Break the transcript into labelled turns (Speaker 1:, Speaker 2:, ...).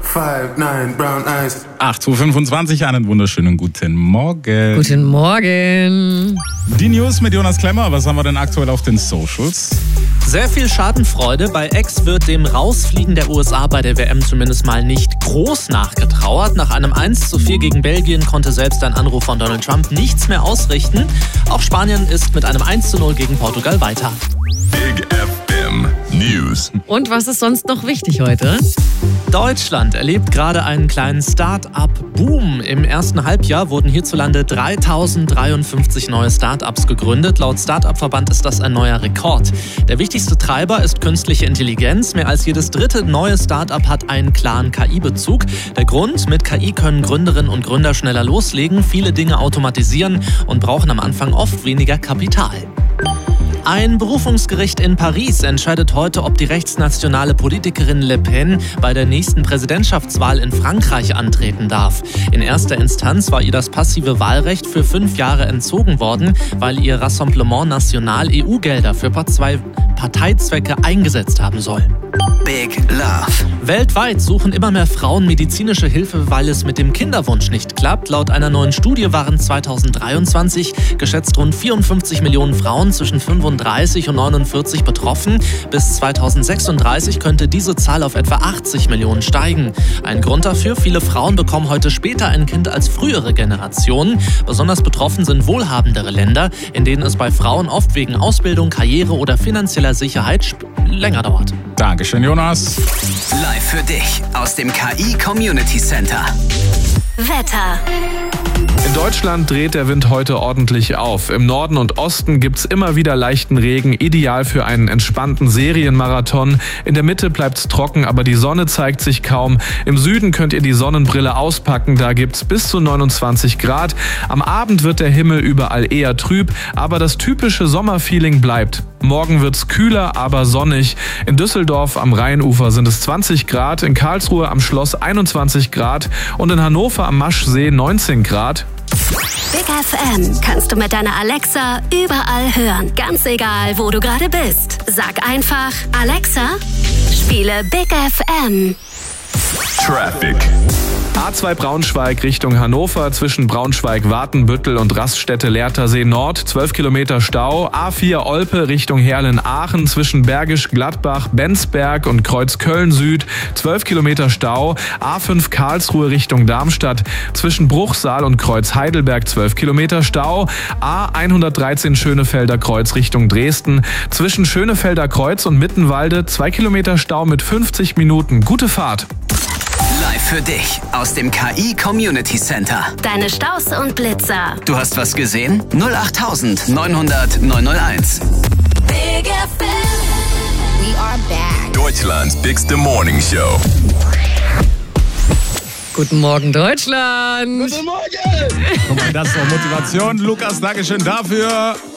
Speaker 1: 5'9", brown eyes.
Speaker 2: 8:25 Uhr, einen wunderschönen guten Morgen.
Speaker 3: Guten Morgen.
Speaker 2: Die News mit Jonas Klemmer. Was haben wir denn aktuell auf den Socials?
Speaker 4: Sehr viel Schadenfreude. Bei Ex wird dem Rausfliegen der USA bei der WM zumindest mal nicht groß nachgetrauert. Nach einem 1:4 gegen Belgien konnte selbst ein Anruf von Donald Trump nichts mehr ausrichten. Auch Spanien ist mit einem 1:0 gegen Portugal weiter.
Speaker 5: Big FM News.
Speaker 3: Und was ist sonst noch wichtig heute?
Speaker 4: Deutschland erlebt gerade einen kleinen Start-up-Boom. Im ersten Halbjahr wurden hierzulande 3053 neue Start-ups gegründet. Laut Start-up-Verband ist das ein neuer Rekord. Der wichtigste Treiber ist künstliche Intelligenz. Mehr als jedes dritte neue Start-up hat einen klaren KI-Bezug. Der Grund: mit KI können Gründerinnen und Gründer schneller loslegen, viele Dinge automatisieren und brauchen am Anfang oft weniger Kapital. Ein Berufungsgericht in Paris entscheidet heute, ob die rechtsnationale Politikerin Le Pen bei der nächsten Präsidentschaftswahl in Frankreich antreten darf. In erster Instanz war ihr das passive Wahlrecht für 5 Jahre entzogen worden, weil ihr Rassemblement National EU-Gelder für Parteizwecke eingesetzt haben soll.
Speaker 6: Big Love.
Speaker 4: Weltweit suchen immer mehr Frauen medizinische Hilfe, weil es mit dem Kinderwunsch nicht klappt. Laut einer neuen Studie waren 2023 geschätzt rund 54 Millionen Frauen zwischen 35 und 49 betroffen. Bis 2036 könnte diese Zahl auf etwa 80 Millionen steigen. Ein Grund dafür: viele Frauen bekommen heute später ein Kind als frühere Generationen. Besonders betroffen sind wohlhabendere Länder, in denen es bei Frauen oft wegen Ausbildung, Karriere oder finanzieller Sicherheit länger dauert.
Speaker 2: Dankeschön, Jonas.
Speaker 6: Live für dich aus dem KI Community Center.
Speaker 7: Wetter.
Speaker 8: In Deutschland dreht der Wind heute ordentlich auf. Im Norden und Osten gibt's immer wieder leichten Regen, ideal für einen entspannten Serienmarathon. In der Mitte bleibt's trocken, aber die Sonne zeigt sich kaum. Im Süden könnt ihr die Sonnenbrille auspacken, da gibt's bis zu 29 Grad. Am Abend wird der Himmel überall eher trüb, aber das typische Sommerfeeling bleibt. Morgen wird's kühler, aber sonnig. In Düsseldorf am Rheinufer sind es 20 Grad, in Karlsruhe am Schloss 21 Grad und in Hannover am Maschsee 19 Grad.
Speaker 7: Big FM kannst du mit deiner Alexa überall hören. Ganz egal, wo du gerade bist. Sag einfach: Alexa, spiele Big FM.
Speaker 5: Traffic.
Speaker 8: A2 Braunschweig Richtung Hannover, zwischen Braunschweig-Wartenbüttel und Raststätte-Lehrtersee Nord, 12 Kilometer Stau. A4 Olpe Richtung Herlen-Aachen, zwischen Bergisch Gladbach, Bensberg und Kreuzköln Süd, 12 Kilometer Stau. A5 Karlsruhe Richtung Darmstadt, zwischen Bruchsal und Kreuz Heidelberg, 12 Kilometer Stau. A113 Schönefelder Kreuz Richtung Dresden, zwischen Schönefelder Kreuz und Mittenwalde, 2 Kilometer Stau mit 50 Minuten. Gute Fahrt.
Speaker 6: Live für dich aus dem KI Community Center.
Speaker 7: Deine Staus und Blitzer.
Speaker 6: Du hast was gesehen? 08900 901.
Speaker 7: Big FM. We are back.
Speaker 5: Deutschlands bigste Morning Show.
Speaker 3: Guten Morgen, Deutschland.
Speaker 2: Guten Morgen! Guck mal, das ist doch Motivation. Lukas, Dankeschön dafür.